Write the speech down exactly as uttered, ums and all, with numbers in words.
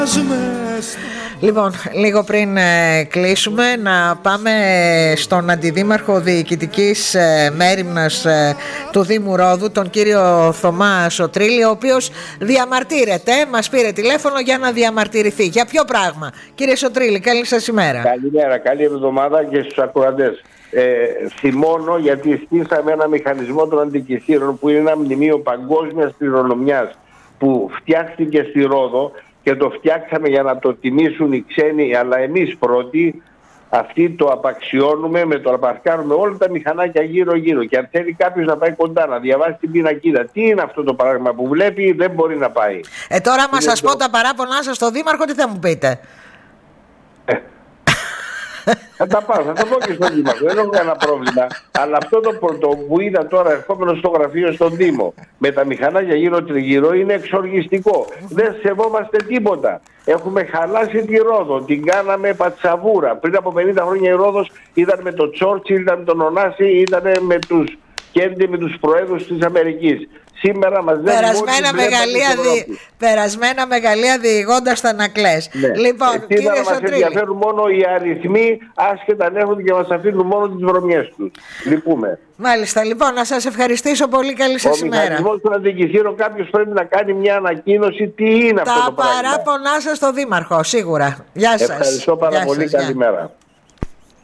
Λοιπόν, λίγο πριν ε, κλείσουμε, να πάμε στον Αντιδήμαρχο Διοικητικής ε, Μέριμνας ε, του Δήμου Ρόδου, τον κύριο Θωμά Σωτρίλη, ο οποίος διαμαρτύρεται, μας πήρε τηλέφωνο για να διαμαρτυρηθεί. Για ποιο πράγμα? Κύριε Σωτρίλη, καλή σας ημέρα. Καλημέρα, καλή εβδομάδα και στους ακροατές. Ε, θυμώνω γιατί στήσαμε ένα μηχανισμό των αντικειθήρων που είναι ένα μνημείο παγκόσμιας κληρονομιάς που φτιάχτηκε στη Ρόδο και το φτιάξαμε για να το τιμήσουν οι ξένοι, αλλά εμείς πρώτοι αυτοί το απαξιώνουμε με το να παρκάρουμε όλα τα μηχανάκια γύρω γύρω, και αν θέλει κάποιος να πάει κοντά να διαβάσει την πινακίδα τι είναι αυτό το πράγμα που βλέπει, δεν μπορεί να πάει. Ε τώρα μα σας πω τα παράπονά σας στο Δήμαρχο, τι θα μου πείτε? Θα τα πάω, θα τα πω και στον Δήμαρχο, δεν έχω κανένα πρόβλημα. Αλλά αυτό το πρώτο που είδα τώρα ερχόμενο στο γραφείο στον Δήμο με τα μηχανάκια γύρω τριγύρω είναι εξοργιστικό. Δεν σεβόμαστε τίποτα. Έχουμε χαλάσει τη Ρόδο, την κάναμε πατσαβούρα. Πριν από πενήντα χρόνια η Ρόδος ήταν με τον Τσόρτσιλ, ήταν με τον Ωνάση, ήταν με τους Κέννιντι, με τους προέδρους της Αμερικής. Σήμερα μας δεν περασμένα μεγαλεία, δι... περασμένα μεγαλεία διηγώντας τα νακλές. Ναι. Λοιπόν, ε, κύριε Σωτρίλη, μας ενδιαφέρουν μόνο οι αριθμοί, άσχετα αν έχουν, και μας αφήνουν μόνο τις βρωμιές τους. Λυπούμε. Μάλιστα, λοιπόν, να σας ευχαριστήσω πολύ. Καλή σας ημέρα. Ο μηχανισμός των αντικειθήρων, κάποιος πρέπει να κάνει μια ανακοίνωση τι είναι τα αυτό το πράγμα. Τα παράπονά σας στο Δήμαρχο, σίγουρα. Γεια σας. Ευχαριστώ πάρα Γεια πολύ. σας. Καλημέρα.